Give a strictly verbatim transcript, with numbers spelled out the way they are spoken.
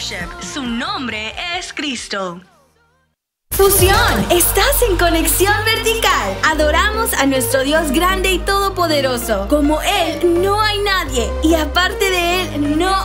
Worship. Su nombre es Cristo. Fusión, estás en conexión vertical. Adoramos a nuestro Dios grande y todopoderoso. Como Él no hay nadie y aparte de Él no